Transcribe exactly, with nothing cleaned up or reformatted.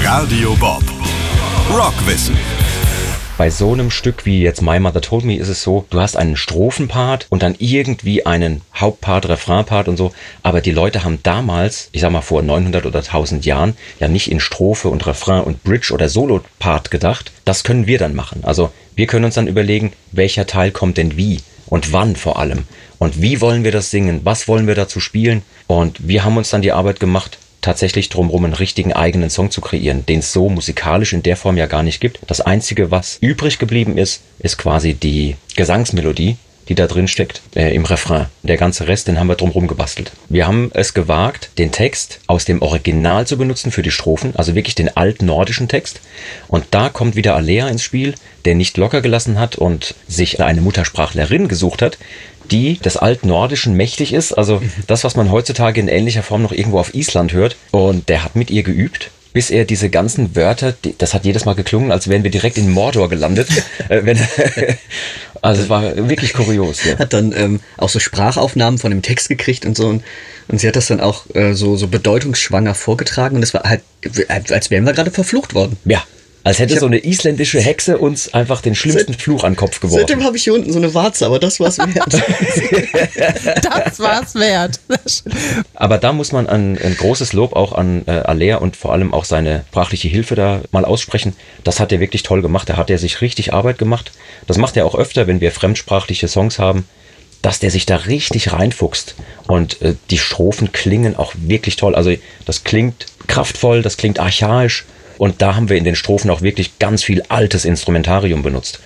Radio Bob. Rockwissen. Bei so einem Stück wie jetzt My Mother Told Me ist es so, du hast einen Strophenpart und dann irgendwie einen Hauptpart, Refrainpart und so. Aber die Leute haben damals, ich sag mal vor neunhundert oder tausend Jahren, ja nicht in Strophe und Refrain und Bridge oder Solopart gedacht. Das können wir dann machen. Also wir können uns dann überlegen, welcher Teil kommt denn wie und wann vor allem. Und wie wollen wir das singen? Was wollen wir dazu spielen? Und wir haben uns dann die Arbeit gemacht, tatsächlich drumherum einen richtigen eigenen Song zu kreieren, den es so musikalisch in der Form ja gar nicht gibt. Das Einzige, was übrig geblieben ist, ist quasi die Gesangsmelodie, die da drin steckt, äh, im Refrain. Der ganze Rest, den haben wir drumherum gebastelt. Wir haben es gewagt, den Text aus dem Original zu benutzen für die Strophen, also wirklich den altnordischen Text. Und da kommt wieder Alea ins Spiel, der nicht locker gelassen hat und sich eine Muttersprachlerin gesucht hat, die des Altnordischen mächtig ist, also das, was man heutzutage in ähnlicher Form noch irgendwo auf Island hört. Und der hat mit ihr geübt, bis er diese ganzen Wörter, das hat jedes Mal geklungen, als wären wir direkt in Mordor gelandet. Also es war wirklich kurios. Ja. Hat dann ähm, auch so Sprachaufnahmen von dem Text gekriegt und so. Und, und sie hat das dann auch äh, so, so bedeutungsschwanger vorgetragen. Und es war halt, als wären wir gerade verflucht worden. Ja. Als hätte so eine isländische Hexe uns einfach den schlimmsten seit, Fluch an den Kopf geworfen. Seitdem habe ich hier unten so eine Warze, aber das war's wert. Das war's wert. Aber da muss man ein, ein großes Lob auch an äh, Alea und vor allem auch seine sprachliche Hilfe da mal aussprechen. Das hat er wirklich toll gemacht. Da hat er sich richtig Arbeit gemacht. Das macht er auch öfter, wenn wir fremdsprachliche Songs haben, dass der sich da richtig reinfuchst. Und äh, die Strophen klingen auch wirklich toll. Also das klingt kraftvoll, das klingt archaisch. Und da haben wir in den Strophen auch wirklich ganz viel altes Instrumentarium benutzt.